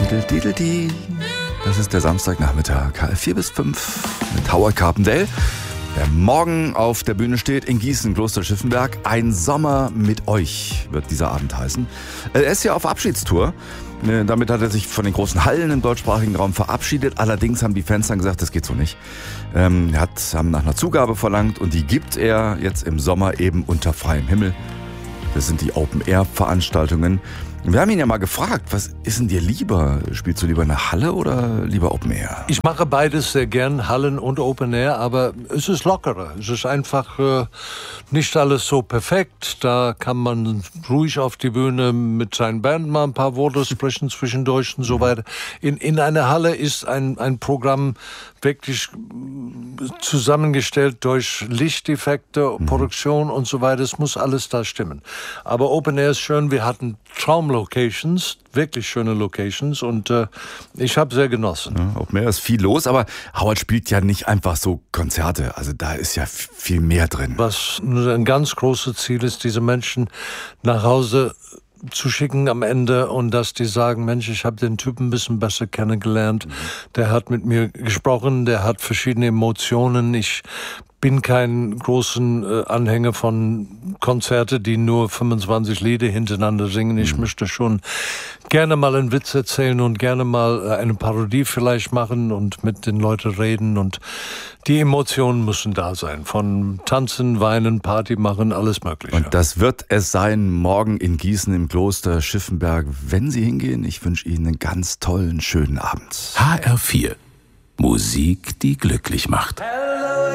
Diddle-diddle-di. Das ist der Samstagnachmittag, 4 bis 5 mit Howard Carpendale, der morgen auf der Bühne steht in Gießen, Kloster Schiffenberg. Ein Sommer mit euch wird dieser Abend heißen. Er ist ja auf Abschiedstour. Damit hat er sich von den großen Hallen im deutschsprachigen Raum verabschiedet. Allerdings haben die Fans dann gesagt, das geht so nicht. Haben nach einer Zugabe verlangt und die gibt er jetzt im Sommer eben unter freiem Himmel. Das sind die Open-Air-Veranstaltungen. Wir haben ihn ja mal gefragt, was ist denn dir lieber? Spielst du lieber in der Halle oder lieber Open Air? Ich mache beides sehr gern, Hallen und Open Air, aber es ist lockerer. Es ist einfach nicht alles so perfekt. Da kann man ruhig auf die Bühne mit seinen Band mal ein paar Worte sprechen zwischendurch und so weiter. In einer Halle ist ein Programm wirklich zusammengestellt durch Lichteffekte, Produktion und so weiter. Es muss alles da stimmen. Aber Open Air ist schön. Wir hatten Traumlocations, wirklich schöne Locations und ich habe sehr genossen. Ja, Open Air ist viel los, aber Howard spielt ja nicht einfach so Konzerte. Also da ist ja viel mehr drin. Was ein ganz großes Ziel ist, diese Menschen nach Hause zu schicken am Ende und dass die sagen, Mensch, ich habe den Typen ein bisschen besser kennengelernt. Der hat mit mir gesprochen, der hat verschiedene Emotionen. Ich bin kein großen Anhänger von Konzerte, die nur 25 Lieder hintereinander singen. Ich möchte schon gerne mal einen Witz erzählen und gerne mal eine Parodie vielleicht machen und mit den Leuten reden. Und die Emotionen müssen da sein. Von Tanzen, Weinen, Party machen, alles Mögliche. Und das wird es sein morgen in Gießen im Kloster Schiffenberg. Wenn Sie hingehen, ich wünsche Ihnen einen ganz tollen, schönen Abend. HR4. Musik, die glücklich macht.